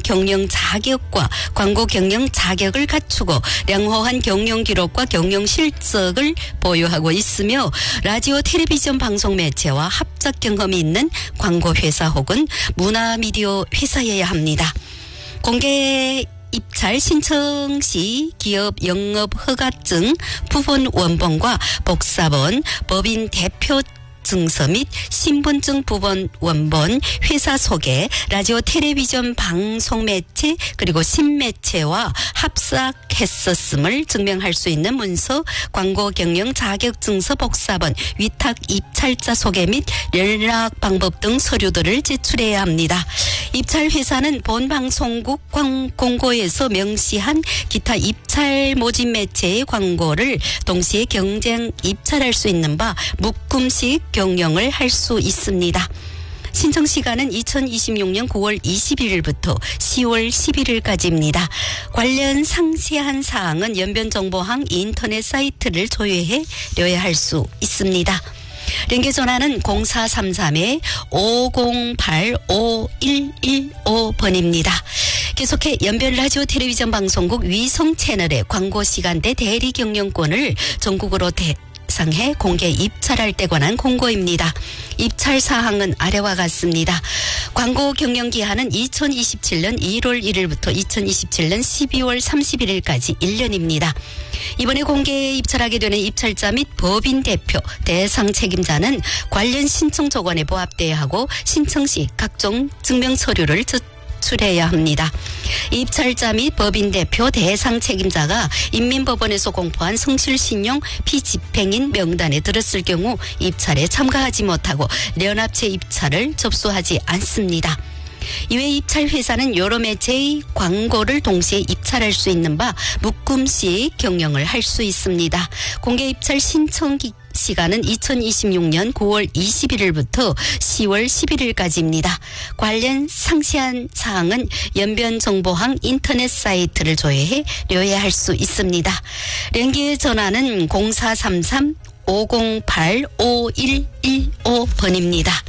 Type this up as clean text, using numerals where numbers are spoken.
경영 자격과 광고 경영 자격을 갖추고良好한 경영 기록과 경영 실적을 보유하고 있으며 라디오 텔레비전 방송 매체와 합작 경험이 있는 광고 회사 혹은 문화 미디어 회사여야 합니다. 공개 입찰 신청 시 기업 영업 허가증 부분 원본과 복사본, 법인 대표 증서 및 신분증 부분 원본, 회사 소개, 라디오 텔레비전 방송 매체 그리고 신매체와 합작했었음을 증명할 수 있는 문서, 광고 경영 자격증서 복사본, 위탁 입찰자 소개 및 연락 방법 등 서류들을 제출해야 합니다. 입찰 회사는 본 방송국 공고에서 명시한 기타 입찰 모집 매체의 광고를 동시에 경쟁 입찰할 수 있는 바 묶음식 경영을 할 수 있습니다. 신청 시간은 2026년 9월 21일부터 10월 11일까지입니다. 관련 상세한 사항은 연변정보항 인터넷 사이트를 조회해야 할 수 있습니다. 연계 전화는 0433-508-5115번입니다. 계속해 연변 라디오 텔레비전 방송국 위성 채널의 광고 시간대 대리 경영권을 전국으로 상해 공개 입찰할 때 관한 공고입니다. 입찰 사항은 아래와 같습니다. 광고 경영 기한은 2027년 1월 1일부터 2027년 12월 31일까지 1년입니다. 이번에 공개 입찰하게 되는 입찰자 및 법인 대표, 대상 책임자는 관련 신청 조건에 부합돼야 하고 신청 시 각종 증명 서류를 제출해야 합니다. 입찰자 및 법인 대표 대상 책임자가 인민법원에서 공포한 성실신용 피집행인 명단에 들었을 경우 입찰에 참가하지 못하고 연합체 입찰을 접수하지 않습니다. 이외 입찰 회사는 여러 매체의 광고를 동시에 입찰할 수 있는 바 묶음식 경영을 할 수 있습니다. 공개 입찰 신청 시간은 2026년 9월 21일부터 10월 11일까지입니다. 관련 상세한 사항은 연변정보항 인터넷 사이트를 조회해 료해할 수 있습니다. 연계 전화는 0433-508-5115번입니다.